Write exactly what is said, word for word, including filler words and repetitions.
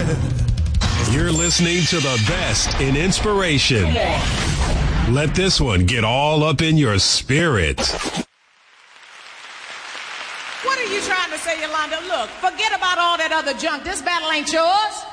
You're listening to the best in inspiration. Let this one get all up in your spirit. What are you trying to say, Yolanda? Look, forget about all that other junk. This battle ain't yours.